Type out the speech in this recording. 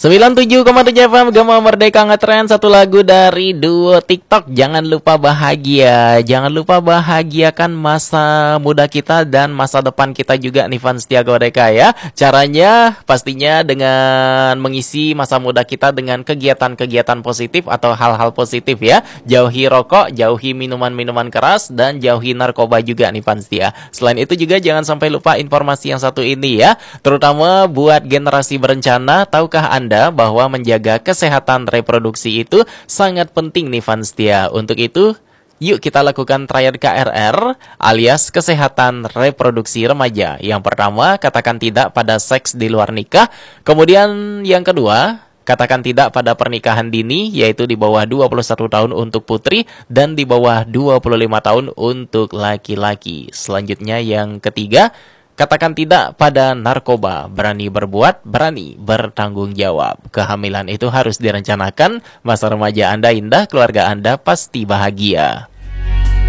97,7 FM Gema Merdeka ngetren satu lagu dari duo TikTok. Jangan lupa bahagia. Jangan lupa bahagiakan masa muda kita dan masa depan kita juga nih fans setia Godeka ya. Caranya pastinya dengan mengisi masa muda kita dengan kegiatan-kegiatan positif atau hal-hal positif ya. Jauhi rokok, jauhi minuman-minuman keras, dan jauhi narkoba juga nih fans setia. Selain itu juga jangan sampai lupa informasi yang satu ini ya. Terutama buat generasi berencana, tahukah Anda bahwa menjaga kesehatan reproduksi itu sangat penting nih fans setia. Untuk itu, yuk kita lakukan triad KRR alias kesehatan reproduksi remaja. Yang pertama, katakan tidak pada seks di luar nikah. Kemudian yang kedua, katakan tidak pada pernikahan dini, yaitu di bawah 21 tahun untuk putri dan di bawah 25 tahun untuk laki-laki. Selanjutnya yang ketiga, katakan tidak pada narkoba, berani berbuat, berani bertanggung jawab. Kehamilan itu harus direncanakan, masa remaja Anda indah, keluarga Anda pasti bahagia.